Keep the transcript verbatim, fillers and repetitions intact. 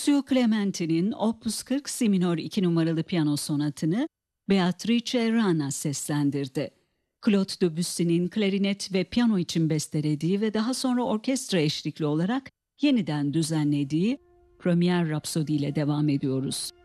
Muzio Clementi'nin Opus kırk Si minör iki numaralı piyano sonatını Beatrice Rana seslendirdi. Claude Debussy'nin klarinet ve piyano için bestelediği ve daha sonra orkestra eşlikli olarak yeniden düzenlediği Premier Rhapsody ile devam ediyoruz.